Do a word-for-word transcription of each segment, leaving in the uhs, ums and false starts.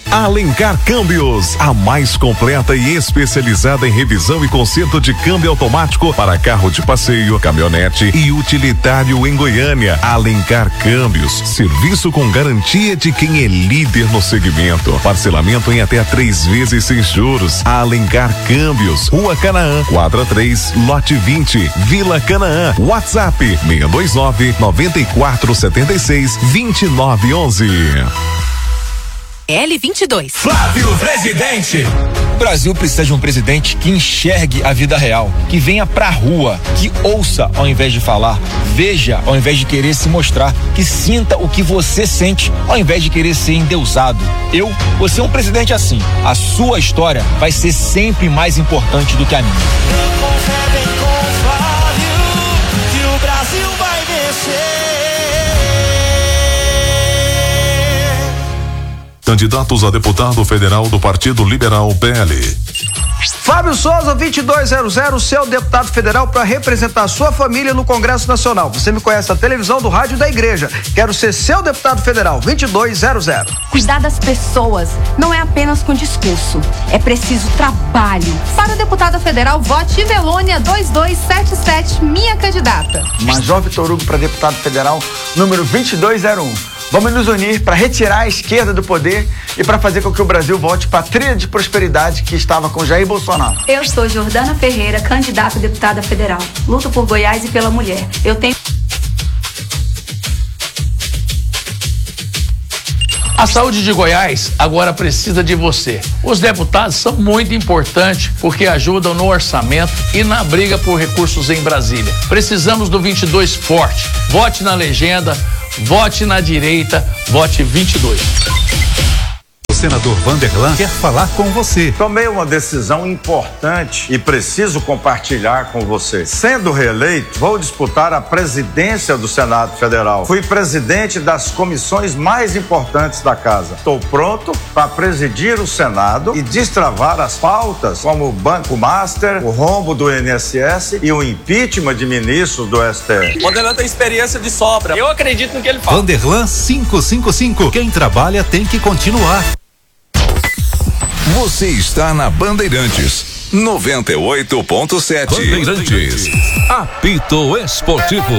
Alencar Câmbios, a mais completa e especializada em revisão e conserto de câmbio automático para carro de passeio, caminhonete e utilitário em Goiânia. Alencar Câmbios, serviço com garantia de quem é líder no segmento. Parcelamento em até três vezes sem juros. Alencar Câmbios, Rua Canaã, quadra três, lote vinte, Vila Canaã. WhatsApp seis dois nove, nove quatro sete seis, dois nove um um. L vinte e dois. Flávio Presidente. O Brasil precisa de um presidente que enxergue a vida real, que venha pra rua, que ouça ao invés de falar, veja ao invés de querer se mostrar, que sinta o que você sente ao invés de querer ser endeusado. Eu vou ser um presidente assim. A sua história vai ser sempre mais importante do que a minha. Concebem com Flávio que o Brasil vai vencer. Candidatos a deputado federal do Partido Liberal P L. Fábio Souza, vinte e dois zero zero, seu deputado federal para representar sua família no Congresso Nacional. Você me conhece da televisão, do rádio e da igreja. Quero ser seu deputado federal, vinte e dois zero zero. Cuidar das pessoas não é apenas com discurso, é preciso trabalho. Para deputada federal, vote Ivelônia dois dois sete sete, minha candidata. Major Vitor Hugo para deputado federal, número vinte e dois zero um. Vamos nos unir para retirar a esquerda do poder e para fazer com que o Brasil volte para a trilha de prosperidade que estava com Jair Bolsonaro. Eu sou Jordana Ferreira, candidata a deputada federal. Luto por Goiás e pela mulher. Eu tenho... A saúde de Goiás agora precisa de você. Os deputados são muito importantes porque ajudam no orçamento e na briga por recursos em Brasília. Precisamos do vinte e dois forte. Vote na legenda, vote na direita, vote vinte e dois. O senador Vanderlan quer falar com você. Tomei uma decisão importante e preciso compartilhar com você. Sendo reeleito, vou disputar a presidência do Senado Federal. Fui presidente das comissões mais importantes da casa. Estou pronto para presidir o Senado e destravar as pautas como o Banco Master, o rombo do I N S S e o impeachment de ministros do S T F. Vanderlan tem experiência de sobra. Eu acredito no que ele fala. Vanderlan quinhentos e cinquenta e cinco. Quem trabalha tem que continuar. Você está na Bandeirantes noventa e oito ponto sete. Bandeirantes, apito esportivo.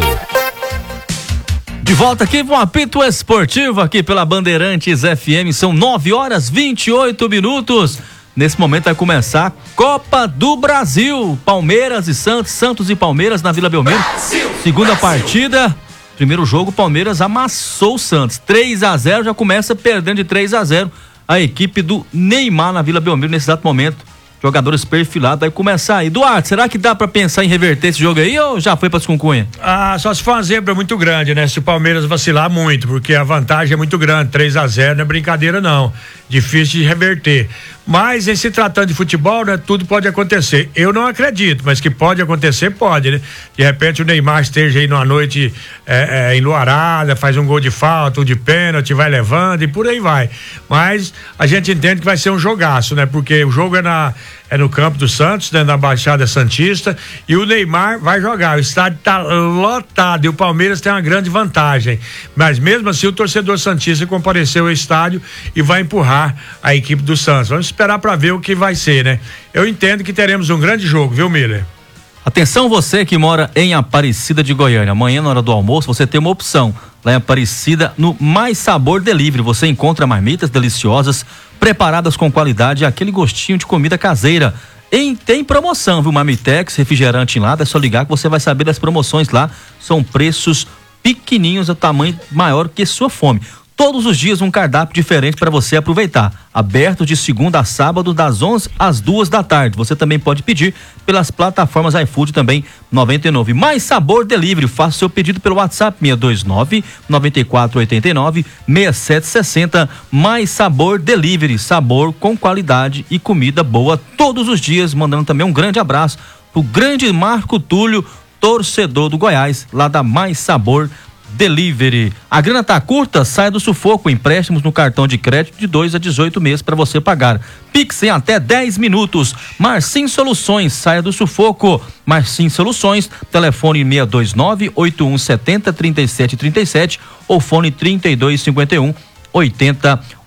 De volta aqui com o apito esportivo aqui pela Bandeirantes F M. São nove horas e vinte e oito minutos. Nesse momento vai começar a Copa do Brasil. Palmeiras e Santos, Santos e Palmeiras na Vila Belmiro. Brasil, Segunda Brasil. partida. Primeiro jogo, Palmeiras amassou o Santos. três a zero, já começa perdendo de três a zero. A equipe do Neymar na Vila Belmiro nesse exato momento. Jogadores perfilados, vai começar aí. Eduardo, será que dá pra pensar em reverter esse jogo aí ou já foi pras concunhas? Ah, só se for uma zebra muito grande, né? Se o Palmeiras vacilar muito, porque a vantagem é muito grande, três a zero não é brincadeira não, difícil de reverter. Mas em se tratando de futebol, né, tudo pode acontecer. Eu não acredito, mas que pode acontecer, pode, né? De repente o Neymar esteja aí numa noite é, é, enluarada, faz um gol de falta, um de pênalti, vai levando e por aí vai. Mas a gente entende que vai ser um jogaço, né? Porque o jogo é na É no campo do Santos, né, na Baixada Santista, e o Neymar vai jogar. O estádio está lotado e o Palmeiras tem uma grande vantagem. Mas mesmo assim, o torcedor santista compareceu ao estádio e vai empurrar a equipe do Santos. Vamos esperar para ver o que vai ser, né? Eu entendo que teremos um grande jogo, viu, Miller? Atenção você que mora em Aparecida de Goiânia. Amanhã, na hora do almoço, você tem uma opção. Lá em Aparecida, no Mais Sabor Delivery, você encontra marmitas deliciosas, preparadas com qualidade e aquele gostinho de comida caseira. Em, tem promoção, viu? Marmitex, refrigerante em lata, é só ligar que você vai saber das promoções lá. São preços pequenininhos, o tamanho maior que sua fome. Todos os dias um cardápio diferente para você aproveitar. Aberto de segunda a sábado, das onze às duas da tarde. Você também pode pedir pelas plataformas iFood também, noventa e nove. Mais Sabor Delivery. Faça seu pedido pelo WhatsApp seis dois nove, nove quatro oito nove, seis sete seis zero. Mais Sabor Delivery. Sabor com qualidade e comida boa todos os dias. Mandando também um grande abraço pro grande Marco Túlio, torcedor do Goiás, lá da Mais Sabor Delivery. A grana tá curta? Saia do sufoco. Empréstimos no cartão de crédito de dois a dezoito meses para você pagar. Pix em até dez minutos. Marcim Soluções, saia do sufoco. Marcim Soluções, telefone seis dois nove, oito um sete zero, três sete três sete ou fone trinta e dois cinquenta e um, oitenta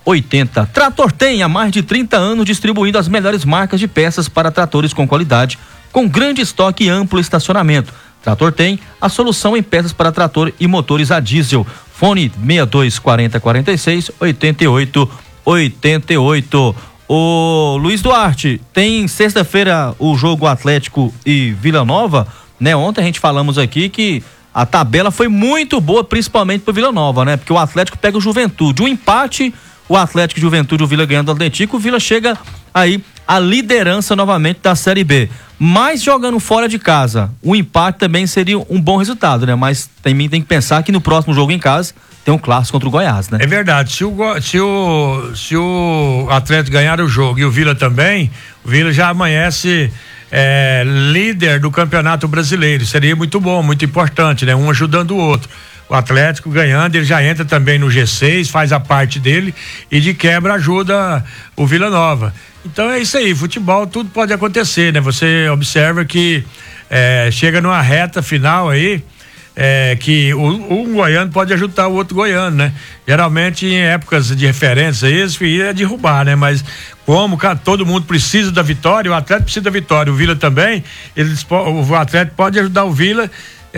oitenta. Trator Tem há mais de trinta anos distribuindo as melhores marcas de peças para tratores com qualidade, com grande estoque e amplo estacionamento. Trator Tem, a solução em peças para trator e motores a diesel. Fone seis dois quatro zero quatro seis oito oito oito oito. Ô Luiz Duarte, tem sexta-feira o jogo Atlético e Vila Nova, né? Ontem a gente falamos aqui que a tabela foi muito boa, principalmente pro Vila Nova, né? Porque o Atlético pega o Juventude, um empate, o Atlético e Juventude, o Vila ganhando o Atlético, o Vila chega aí à liderança novamente da Série B. Mas jogando fora de casa, o empate também seria um bom resultado, né? Mas também tem que pensar que no próximo jogo em casa tem um clássico contra o Goiás, né? É verdade, se o, se o, se o Atlético ganhar o jogo e o Vila também, o Vila já amanhece é, líder do Campeonato Brasileiro. Seria muito bom, muito importante, né? Um ajudando o outro. O Atlético ganhando, ele já entra também no G seis, faz a parte dele e de quebra ajuda o Vila Nova. Então é isso aí, futebol tudo pode acontecer, né? Você observa que é, chega numa reta final aí, é, que o, um goiano pode ajudar o outro goiano, né? Geralmente em épocas de referência isso ia derrubar, né? Mas como cara, todo mundo precisa da vitória, o Atlético precisa da vitória, o Vila também, eles, o Atlético pode ajudar o Vila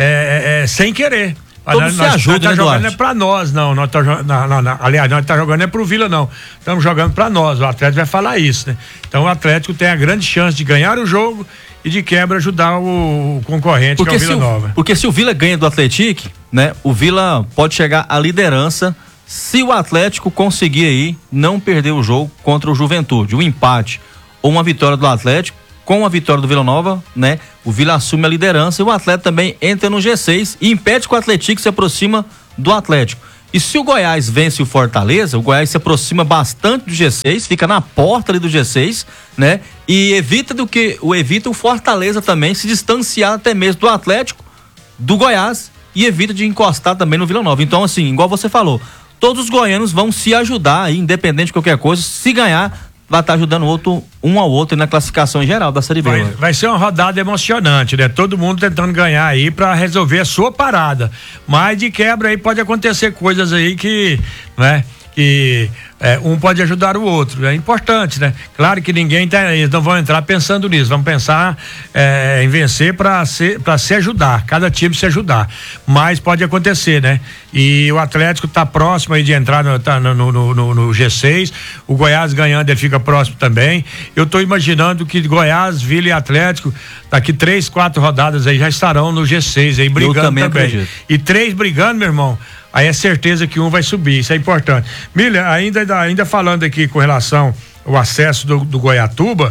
é, é, sem querer. Todo nós, se nós ajuda, nós tá né, jogando Duarte? é pra nós, não, nós tá, não, não, não, aliás, nós tá jogando é pro Vila, não, estamos jogando pra nós, o Atlético vai falar isso, né? Então o Atlético tem a grande chance de ganhar o jogo e de quebra ajudar o, o concorrente, porque que é o Vila se Nova. O, porque se o Vila ganha do Atlético, né, o Vila pode chegar à liderança se o Atlético conseguir aí não perder o jogo contra o Juventude, um empate ou uma vitória do Atlético. Com a vitória do Vila Nova, né? O Vila assume a liderança e o Atlético também entra no G seis e impede que o Atlético se aproxima do Atlético. E se o Goiás vence o Fortaleza, o Goiás se aproxima bastante do G seis, fica na porta ali do G seis, né? E evita do que o evita o Fortaleza também se distanciar até mesmo do Atlético, do Goiás e evita de encostar também no Vila Nova. Então, assim, igual você falou, todos os goianos vão se ajudar aí, independente de qualquer coisa, se ganhar vai estar ajudando o outro, um ao outro na classificação em geral da Série B. Vai, vai ser uma rodada emocionante, né? Todo mundo tentando ganhar aí pra resolver a sua parada. Mas de quebra aí pode acontecer coisas aí que, né? Que é, um pode ajudar o outro, é importante, né? Claro que ninguém tá, eles não vão entrar pensando nisso, vão pensar é, em vencer para se, para se ajudar, cada time se ajudar, mas pode acontecer, né? E o Atlético tá próximo aí de entrar no, tá no, no, no, no G seis, o Goiás ganhando ele fica próximo também. Eu tô imaginando que Goiás, Vila e Atlético daqui três, quatro rodadas aí já estarão no G seis aí brigando. Eu também, também. Acredito. E três brigando, meu irmão, aí é certeza que um vai subir, isso é importante. Milha, ainda, ainda falando aqui com relação ao acesso do, do Goiatuba,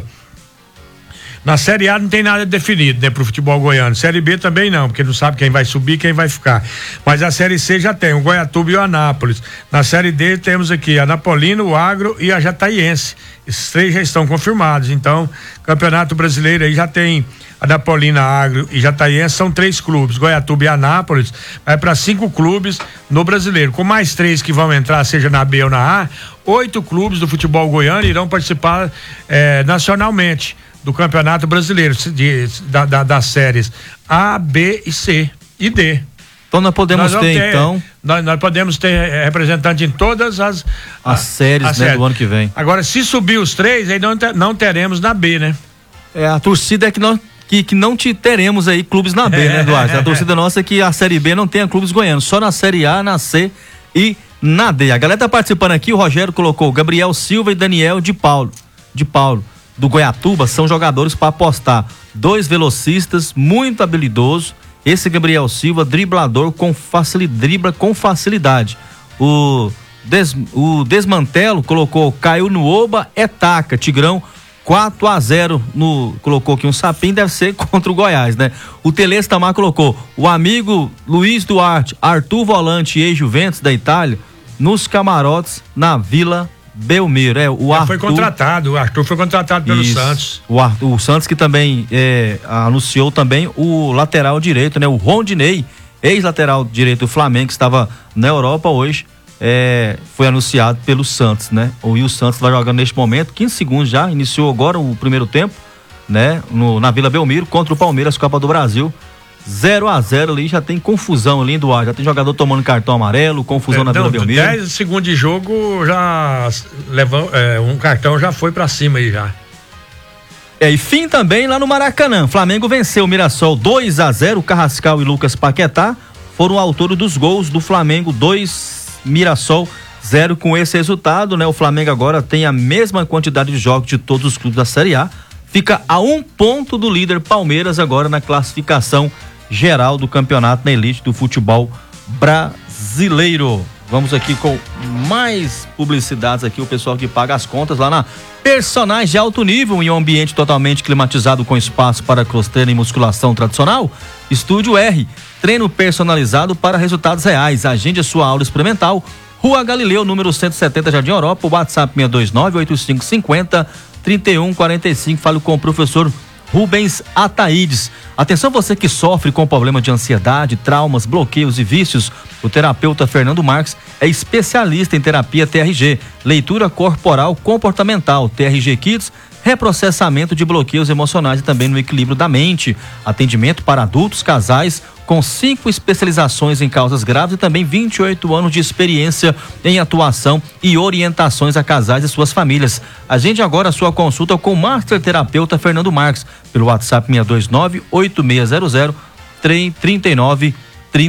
na Série A não tem nada definido, né, pro futebol goiano. Série B também não, porque não sabe quem vai subir, quem vai ficar. Mas a Série C já tem o Goiatuba e o Anápolis. Na Série D temos aqui a Anapolina, o Agro e a Jataiense. Esses três já estão confirmados. Então, Campeonato Brasileiro aí já tem Anapolina, Agro e Jataiense, são três clubes. Goiatuba e Anápolis vai para cinco clubes no Brasileiro. Com mais três que vão entrar, seja na B ou na A, oito clubes do futebol goiano irão participar eh, nacionalmente do Campeonato Brasileiro, de, da, da, das séries A, B e C e D. Então nós podemos nós ter, ter, então... Nós, nós podemos ter representante em todas as... As a, séries, as né, séries. Do ano que vem. Agora, se subir os três, aí não, não teremos na B, né? É, a torcida é que nós... Que, que não te teremos aí clubes na B, né, Eduardo? A torcida nossa é que a Série B não tenha clubes goianos, só na Série A, na C e na D. A galera tá participando aqui, o Rogério colocou Gabriel Silva e Daniel de Paulo, de Paulo, do Goiatuba, são jogadores para apostar. Dois velocistas, muito habilidosos. Esse Gabriel Silva, driblador, com facilidade, dribla com facilidade. O, des, o Desmantelo colocou, caiu no Oba, é taca, Tigrão, quatro a zero no, colocou aqui um sapinho, deve ser contra o Goiás, né? O Telês Tamar colocou o amigo Luiz Duarte, Arthur Volante e ex-Juventus da Itália, nos camarotes na Vila Belmiro. É, o Arthur, foi contratado, o Arthur foi contratado pelo isso, Santos. O, Arthur, o Santos que também é, anunciou também o lateral direito, né? O Rondinei, ex-lateral direito do Flamengo, que estava na Europa hoje, É, foi anunciado pelo Santos, né? O Will Santos vai jogando neste momento, quinze segundos já, iniciou agora o primeiro tempo, né? No, na Vila Belmiro, contra o Palmeiras, Copa do Brasil. zero a zero ali, já tem confusão ali do ar, já tem jogador tomando cartão amarelo, confusão é, na Vila Belmiro. dez segundos de jogo já levou, é, um cartão já foi pra cima aí já. É, e fim também lá no Maracanã. Flamengo venceu o Mirassol dois a zero, Carrascal e Lucas Paquetá foram autores dos gols do Flamengo, dois, Mirassol zero. Com esse resultado, né, o Flamengo agora tem a mesma quantidade de jogos de todos os clubes da Série A, fica a um ponto do líder Palmeiras agora na classificação geral do campeonato na elite do futebol brasileiro. Vamos aqui com mais publicidades aqui, o pessoal que paga as contas lá na Personagens de Alto Nível, em um ambiente totalmente climatizado com espaço para cross-treino e musculação tradicional. Estúdio R, treino personalizado para resultados reais. Agende a sua aula experimental. Rua Galileu, número cento e setenta, Jardim Europa, WhatsApp seis dois nove, oito cinco cinco zero, três um quatro cinco. Fale com o professor Rubens Ataídes. Atenção, você que sofre com problema de ansiedade, traumas, bloqueios e vícios, o terapeuta Fernando Marques é especialista em terapia T R G, leitura corporal comportamental, T R G Kids, reprocessamento de bloqueios emocionais e também no equilíbrio da mente. Atendimento para adultos, casais, com cinco especializações em causas graves e também vinte e oito anos de experiência em atuação e orientações a casais e suas famílias. Agende agora a sua consulta com o Master Terapeuta Fernando Marques pelo WhatsApp seis dois nove, oito seis zero zero, três nove três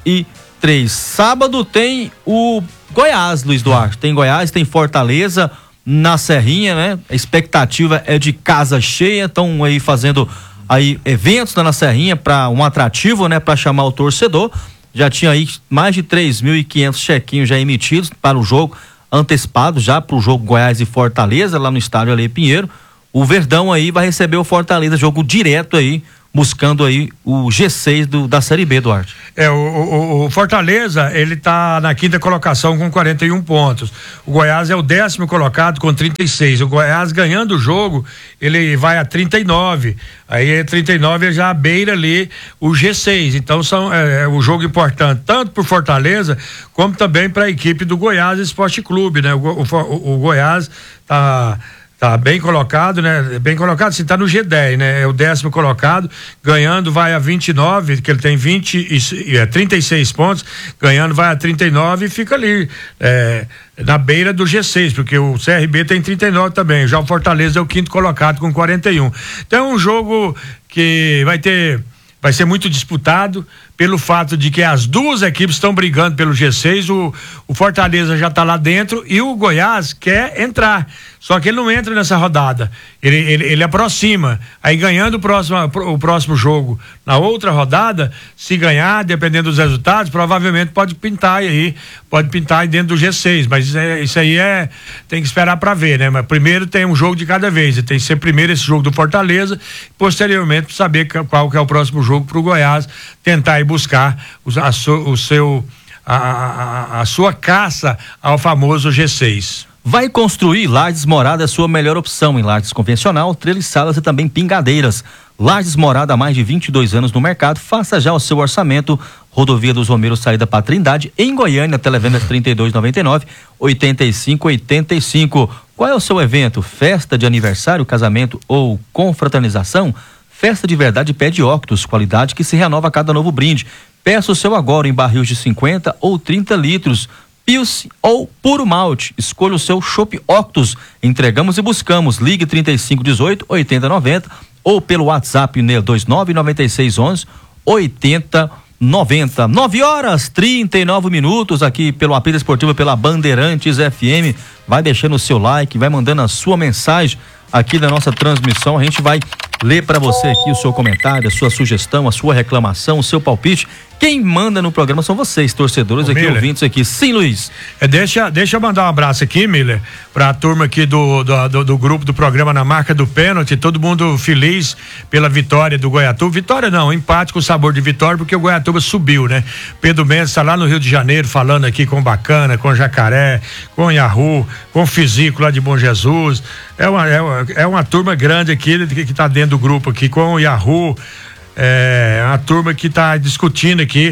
três. Sábado tem o Goiás, Luiz Duarte. Tem Goiás, tem Fortaleza na Serrinha, né? A expectativa é de casa cheia, estão aí fazendo aí eventos na Serrinha para um atrativo, né, para chamar o torcedor. Já tinha aí mais de três mil e quinhentos chequinhos já emitidos para o jogo antecipado, já para o jogo Goiás e Fortaleza lá no estádio Ale Pinheiro. O Verdão aí vai receber o Fortaleza, jogo direto aí, buscando aí o G seis do, da Série B, Duarte. É, o, o, o Fortaleza, ele tá na quinta colocação com quarenta e um pontos. O Goiás é o décimo colocado com trinta e seis. O Goiás ganhando o jogo, ele vai a trinta e nove. Aí trinta e nove já beira ali o G seis. Então são é, é um jogo importante, tanto pro Fortaleza, como também para a equipe do Goiás Esporte Clube, né? O, o, o, o Goiás tá Tá bem colocado, né? Bem colocado, sim, tá no G dez, né? É o décimo colocado, ganhando vai a vinte e nove, que ele tem vinte e, é, trinta e seis pontos, ganhando vai a trinta e nove e fica ali, é, na beira do G seis, porque o C R B tem trinta e nove também, já o Fortaleza é o quinto colocado com quarenta e um. Então é um jogo que vai ter, vai ser muito disputado, pelo fato de que as duas equipes estão brigando pelo G seis, o, o Fortaleza já está lá dentro e o Goiás quer entrar, só que ele não entra nessa rodada, ele, ele, ele aproxima, aí ganhando o próximo, o próximo jogo na outra rodada, se ganhar, dependendo dos resultados, provavelmente pode pintar aí, pode pintar aí dentro do G seis, mas isso, é, isso aí é, tem que esperar para ver, né? Mas primeiro tem um jogo de cada vez, tem que ser primeiro esse jogo do Fortaleza, posteriormente saber qual que é o próximo jogo para o Goiás tentar ir buscar o, a, o seu, a, a, a sua caça ao famoso G seis. Vai construir Lages Morada, a sua melhor opção em lajes convencional, treliçadas e também pingadeiras. Lages Morada há mais de vinte e dois anos no mercado, faça já o seu orçamento. Rodovia dos Romeiros, saída para Trindade, em Goiânia, televendas trinta e dois noventa e nove, oitenta e cinco oitenta e cinco. Qual é o seu evento? Festa de aniversário, casamento ou confraternização? Festa de Verdade Pede Octus, qualidade que se renova a cada novo brinde. Peça o seu agora em barris de cinquenta ou trinta litros. Pilsen ou puro malte. Escolha o seu Chopp Octus. Entregamos e buscamos. Ligue trinta e cinco dezoito, oitenta noventa ou pelo WhatsApp dois nove nove seis onze, oitenta noventa. nove horas trinta e nove minutos aqui pelo Apito Esportivo, pela Bandeirantes F M. Vai deixando o seu like, vai mandando a sua mensagem aqui da nossa transmissão. A gente vai ler para você aqui o seu comentário, a sua sugestão, a sua reclamação, o seu palpite. Quem manda no programa são vocês, torcedores Ô, aqui, Miller. ouvintes aqui. Sim, Luiz. É, deixa, deixa eu mandar um abraço aqui, Miller, pra turma aqui do, do, do, do grupo do programa Na Marca do Pênalti, todo mundo feliz pela vitória do Goiatuba. Vitória não, empate com sabor de vitória, porque o Goiatuba subiu, né? Pedro Mendes tá lá no Rio de Janeiro falando aqui com Bacana, com Jacaré, com Yahoo, com Fisico lá de Bom Jesus. É uma, é uma, é uma turma grande aqui que, que tá dentro do grupo aqui, com o Yahoo. É a turma que está discutindo aqui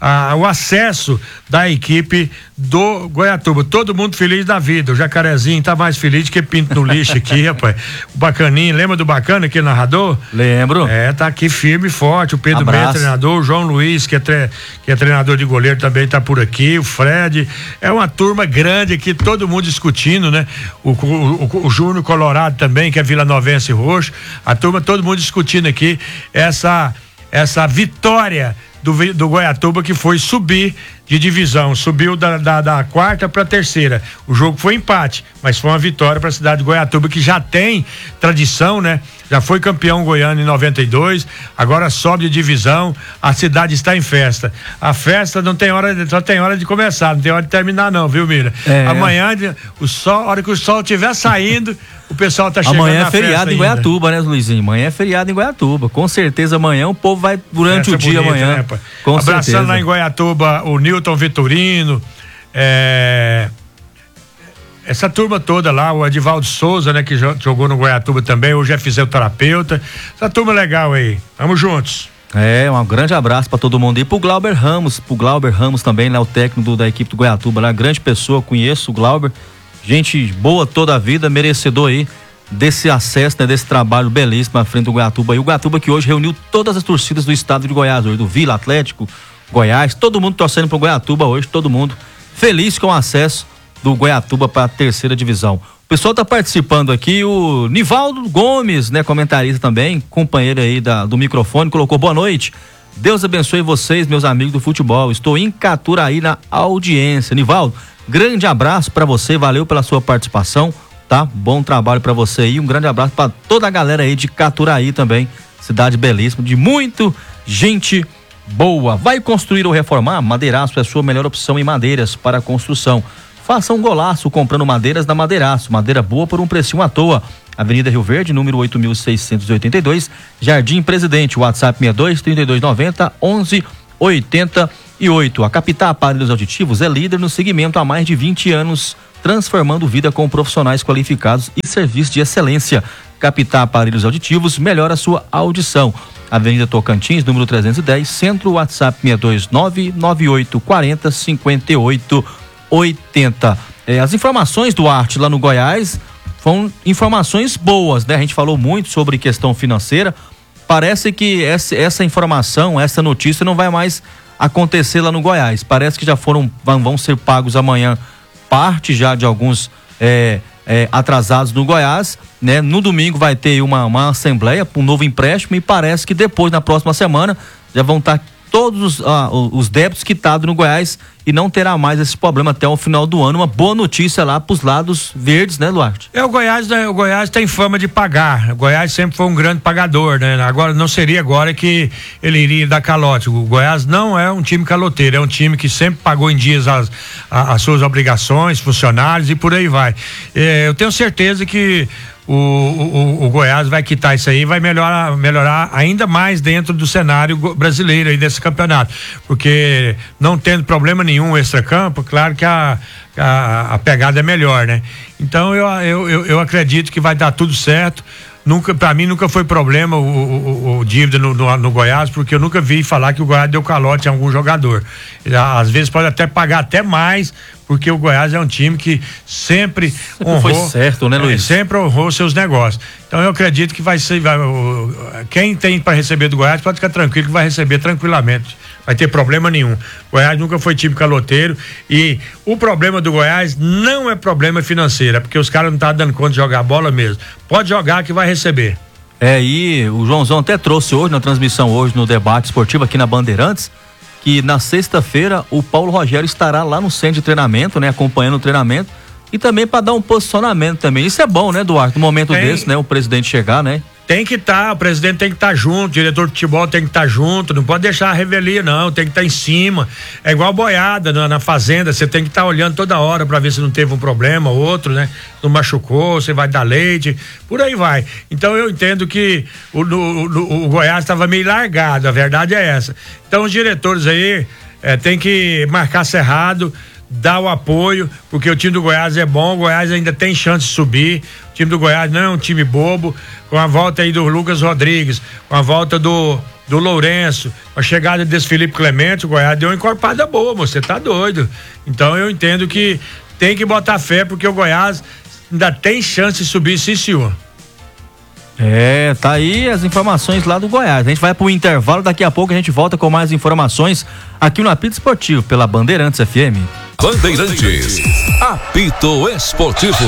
a, o acesso da equipe do Goiatuba. Todo mundo feliz da vida. O Jacarezinho tá mais feliz que pinto no lixo aqui, rapaz. O Bacaninho, lembra do Bacana, aquele narrador? Lembro. É, tá aqui firme e forte. O Pedro Meia, treinador. O João Luiz, que é, tre... que é treinador de goleiro, também tá por aqui. O Fred. É uma turma grande aqui, todo mundo discutindo, né? O, o, o, o Júnior Colorado também, que é vilanovense roxo. A turma, todo mundo discutindo aqui essa, essa vitória do, do Goiatuba, que foi subir de divisão, subiu da, da, da quarta para a terceira. O jogo foi empate, mas foi uma vitória para a cidade de Goiatuba, que já tem tradição, né? Já foi campeão goiano em noventa e dois, agora sobe de divisão, a cidade está em festa. A festa não tem hora, só tem hora de começar, não tem hora de terminar não, viu, Mira? É. Amanhã, o sol, a hora que o sol estiver saindo, o pessoal tá chegando. Amanhã na é feriado em Goiatuba, né, Luizinho? Amanhã é feriado em Goiatuba. Com certeza amanhã o povo vai durante Essa o dia bonita, amanhã. Né, com Abraçando certeza. lá em Goiatuba o Newton Vitorino, é... essa turma toda lá, o Edivaldo Souza, né, que jogou no Goiatuba também, hoje é fisioterapeuta. Essa turma legal aí. Vamos juntos. É, um grande abraço pra todo mundo. E pro Glauber Ramos, pro Glauber Ramos também, lá o técnico do, da equipe do Goiatuba, lá, grande pessoa, conheço o Glauber, gente boa toda a vida, merecedor aí desse acesso, né, desse trabalho belíssimo à frente do Goiatuba. E o Goiatuba que hoje reuniu todas as torcidas do estado de Goiás, hoje, do Vila, Atlético, Goiás, todo mundo torcendo pro Goiatuba hoje, todo mundo feliz com o acesso do Goiatuba para a terceira divisão. O pessoal tá participando aqui, o Nivaldo Gomes, né, comentarista também, companheiro aí da, do microfone, colocou boa noite. Deus abençoe vocês, meus amigos do futebol. Estou em Caturaí na audiência. Nivaldo, grande abraço para você, valeu pela sua participação, tá? Bom trabalho para você aí, um grande abraço para toda a galera aí de Caturaí também, cidade belíssima, de muito gente boa. Vai construir ou reformar? Madeiraço é a sua melhor opção em madeiras para construção. Faça um golaço comprando madeiras da Madeiraço. Madeira boa por um precinho à toa. Avenida Rio Verde, número oito mil seiscentos e oitenta e dois, Jardim Presidente. WhatsApp sessenta e dois, trinta e dois noventa, onze oitenta e oito. A Capitã Aparelhos Auditivos é líder no segmento há mais de vinte anos, transformando vida com profissionais qualificados e serviço de excelência. Capitã Aparelhos Auditivos melhora a sua audição. Avenida Tocantins, número trezentos e dez, Centro. WhatsApp sessenta e dois, nove nove oito quarenta, cinquenta e oito oitenta. É, as informações do Arte lá no Goiás foram informações boas, né? A gente falou muito sobre questão financeira. Parece que essa, essa informação, essa notícia não vai mais acontecer lá no Goiás. Parece que já foram, vão, vão ser pagos amanhã parte já de alguns é, é, atrasados no Goiás, né? No domingo vai ter uma, uma assembleia, um novo empréstimo, e parece que depois, na próxima semana, já vão estar todos os, ah, os débitos quitados no Goiás e não terá mais esse problema até o final do ano. Uma boa notícia lá pros lados verdes, né, Duarte? É, o Goiás, né, o Goiás tem fama de pagar. O Goiás sempre foi um grande pagador, né? Agora, não seria agora que ele iria dar calote. O Goiás não é um time caloteiro, é um time que sempre pagou em dias as, as, as suas obrigações, funcionários e por aí vai. É, eu tenho certeza que O, o, o Goiás vai quitar isso aí e vai melhorar, melhorar ainda mais dentro do cenário brasileiro aí desse campeonato, porque não tendo problema nenhum extra-campo, claro que a, a, a pegada é melhor, né? Então eu, eu, eu, eu acredito que vai dar tudo certo. Nunca, pra mim nunca foi problema o, o, o dívida no, no, no Goiás, porque eu nunca vi falar que o Goiás deu calote em algum jogador. Às vezes pode até pagar até mais, porque o Goiás é um time que sempre, sempre honrou, foi certo, né, Luiz? É, sempre honrou seus negócios. Então eu acredito que vai ser, vai, o, quem tem para receber do Goiás pode ficar tranquilo que vai receber tranquilamente. Vai ter problema nenhum. Goiás nunca foi time caloteiro e o problema do Goiás não é problema financeiro, é porque os caras não estão dando conta de jogar bola mesmo. Pode jogar que vai receber. É, e o Joãozão até trouxe hoje na transmissão, hoje no debate esportivo aqui na Bandeirantes, que na sexta-feira o Paulo Rogério estará lá no centro de treinamento, né, acompanhando o treinamento e também para dar um posicionamento também. Isso é bom, né, Duarte? No momento Tem. desse, né, o presidente chegar, né? Tem que estar, tá, o presidente tem que estar tá junto, o diretor de futebol tem que estar tá junto, não pode deixar a revelia não, tem que estar tá em cima. É igual boiada na, na fazenda, você tem que estar tá olhando toda hora para ver se não teve um problema ou outro, né? Não machucou, você vai dar leite, por aí vai. Então eu entendo que o, o, o, o Goiás estava meio largado, a verdade é essa. Então os diretores aí é, tem que marcar cerrado, dá o apoio, porque o time do Goiás é bom, o Goiás ainda tem chance de subir. O time do Goiás não é um time bobo. Com a volta aí do Lucas Rodrigues, com a volta do, do Lourenço, com a chegada desse Felipe Clemente, o Goiás deu uma encorpada boa, você tá doido. Então eu entendo que tem que botar fé, porque o Goiás ainda tem chance de subir, sim, senhor. É, tá aí as informações lá do Goiás. A gente vai pro intervalo, daqui a pouco a gente volta com mais informações aqui no Apito Esportivo, pela Bandeirantes F M. Bandeirantes, Apito Esportivo.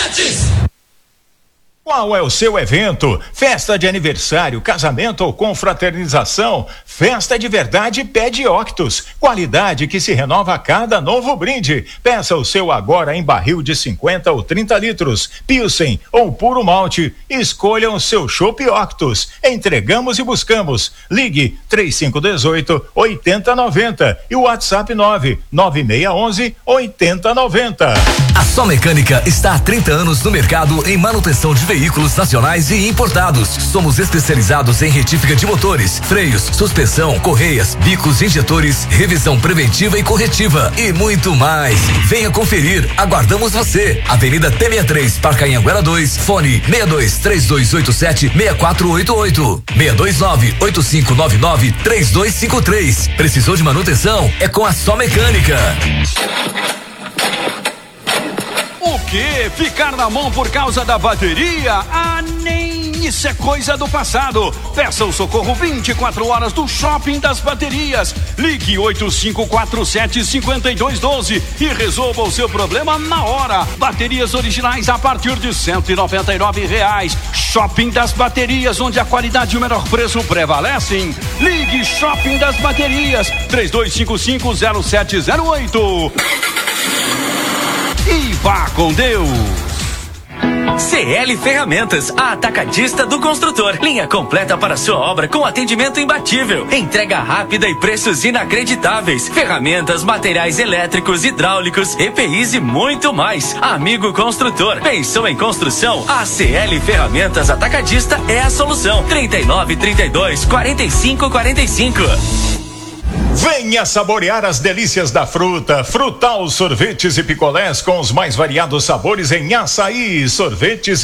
Qual é o seu evento? Festa de aniversário, casamento ou confraternização? Festa de verdade pede Octus. Qualidade que se renova a cada novo brinde. Peça o seu agora em barril de cinquenta ou trinta litros, Pilsen ou puro malte. Escolha o seu chopp Octus. Entregamos e buscamos. Ligue três cinco um oito, oito zero nove zero e o WhatsApp nove nove seis um um, oito zero nove zero. A Só Mecânica está há trinta anos no mercado em manutenção de veículos nacionais e importados. Somos especializados em retífica de motores, freios, suspensão, correias, bicos, injetores, revisão preventiva e corretiva e muito mais. Venha conferir, aguardamos você. Avenida T sessenta e três, Parque Anhanguera dois, fone seis dois três dois oito sete seis quatro oito oito, seis dois nove oito cinco nove nove três dois cinco três. Precisou de manutenção? É com a Só Mecânica. O quê? Ficar na mão por causa da bateria? Ah, nem isso é coisa do passado. Peça o socorro vinte e quatro horas do Shopping das Baterias. Ligue oito cinco quatro sete cinco dois um dois e resolva o seu problema na hora. Baterias originais a partir de cento e noventa e nove reais. Shopping das Baterias, onde a qualidade e o menor preço prevalecem. Ligue Shopping das Baterias, três dois cinco cinco zero sete zero oito. E vá com Deus. C L Ferramentas, a atacadista do construtor. Linha completa para sua obra com atendimento imbatível. Entrega rápida e preços inacreditáveis. Ferramentas, materiais elétricos, hidráulicos, E P Is e muito mais. Amigo construtor, pensou em construção? A C L Ferramentas Atacadista é a solução. trinta e nove, trinta e dois, quarenta e cinco, quarenta e cinco. Venha saborear as delícias da fruta. Frutal Sorvetes e Picolés com os mais variados sabores em açaí, sorvetes e